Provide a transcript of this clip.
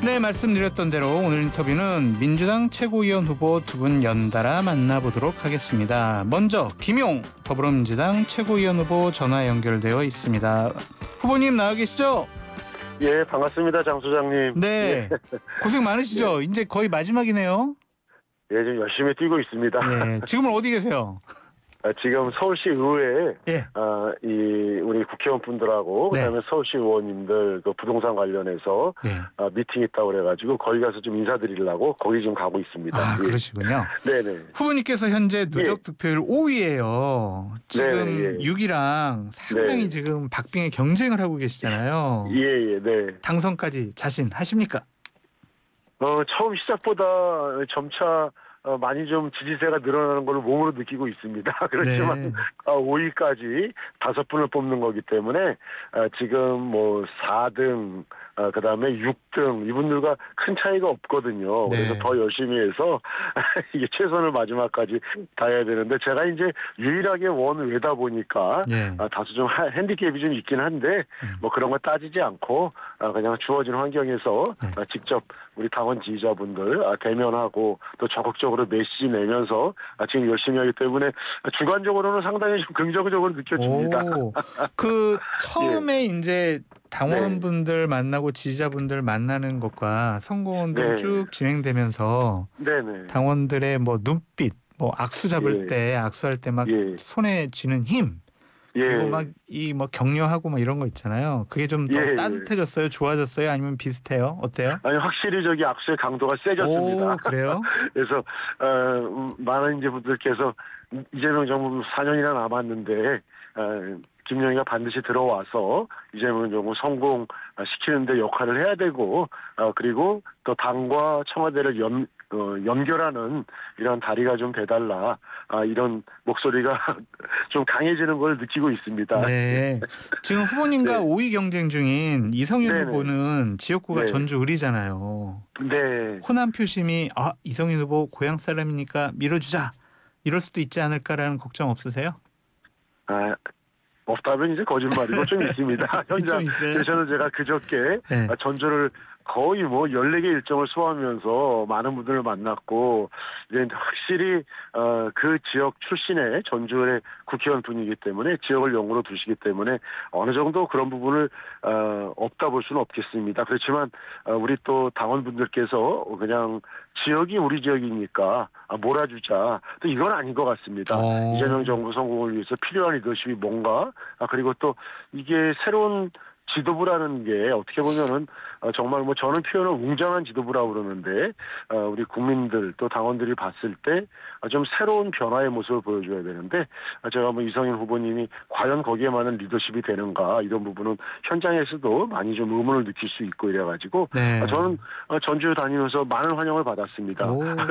네, 말씀드렸던 대로 오늘 인터뷰는 민주당 최고위원 후보 두 분 연달아 만나보도록 하겠습니다. 먼저 김용 더불어민주당 최고위원 후보 전화 연결되어 있습니다. 후보님 나와 계시죠? 예, 반갑습니다, 장 소장님. 네, 예. 고생 많으시죠? 이제 거의 마지막이네요. 예, 좀 열심히 뛰고 있습니다. 네, 지금은 어디 계세요? 지금 서울시 의회에 예. 우리 국회의원 분들하고 네. 그다음에 서울시 의원님들 그 부동산 관련해서 예. 미팅 있다고 그래가지고 거기 가서 좀 인사드리려고 거기 지금 가고 있습니다. 아, 예. 그러시군요. 네네. 후보님께서 현재 누적 득표율 5위예요. 지금 네, 예. 6위랑 상당히 네. 지금 박빙의 경쟁을 하고 계시잖아요. 예, 네. 당선까지 자신하십니까? 처음 시작보다 점차 많이 좀 지지세가 늘어나는 걸 몸으로 느끼고 있습니다. 그렇지만 네. 5위까지 5분을 뽑는 거기 때문에 지금 뭐 4등 그다음에 6등 이분들과 큰 차이가 없거든요. 네. 그래서 더 열심히 해서 이게 최선을 마지막까지 다해야 되는데 제가 이제 유일하게 원외다 보니까 예. 다소 좀 핸디캡이 좀 있긴 한데 뭐 그런 거 따지지 않고 그냥 주어진 환경에서 직접 우리 당원 지지자분들 대면하고 또 적극적으로 메시지 내면서 지금 열심히 하기 때문에 주관적으로는 상당히 좀 긍정적으로 느껴집니다. 오, 그 처음에 이제 당원분들 네. 만나고 지지자분들 만나는 것과 선거운동 네. 쭉 진행되면서 네네. 당원들의 뭐 눈빛, 뭐 악수 잡을 예. 때 악수할 때 막 예. 손에 쥐는 힘, 예. 그리고 막 이 뭐 격려하고 막 이런 거 있잖아요. 그게 좀 더 예. 따뜻해졌어요? 좋아졌어요? 아니면 비슷해요? 어때요? 아니 확실히 저기 악수의 강도가 세졌습니다. 오, 그래요? 그래서 많은 이제 분들께서 이재명 정부 4년이나 남았는데 김영희가 반드시 들어와서 이재명 정부 성공시키는데 역할을 해야 되고 그리고 또 당과 청와대를 연결하는 이런 다리가 좀 돼달라 이런 목소리가 좀 강해지는 걸 느끼고 있습니다. 네. 지금 후보님과 네. 5위 경쟁 중인 이성윤 네네. 후보는 지역구가 네. 전주 을이잖아요. 네. 호남 표심이 이성윤 후보 고향 사람이니까 밀어주자 이럴 수도 있지 않을까라는 걱정 없으세요? 없다면 이제 거짓말이고 좀 있습니다. 현재 좀 있어요? 그래서 제가 그저께 네. 전주를 거의 뭐 14개 일정을 소화하면서 많은 분들을 만났고 이제 확실히 그 지역 출신의 전주의 국회의원 분이기 때문에 지역을 연구로 두시기 때문에 어느 정도 그런 부분을 없다 볼 수는 없겠습니다. 그렇지만 우리 또 당원분들께서 그냥 지역이 우리 지역이니까 몰아주자. 또 이건 아닌 것 같습니다. 이재명 정부 성공을 위해서 필요한 리더십이 뭔가 그리고 또 이게 새로운 지도부라는 게 어떻게 보면은 정말 뭐 저는 표현을 웅장한 지도부라고 그러는데 우리 국민들 또 당원들이 봤을 때 좀 새로운 변화의 모습을 보여줘야 되는데 제가 뭐 이성윤 후보님이 과연 거기에 맞는 리더십이 되는가 이런 부분은 현장에서도 많이 좀 의문을 느낄 수 있고 이래가지고 네. 저는 전주 다니면서 많은 환영을 받았습니다.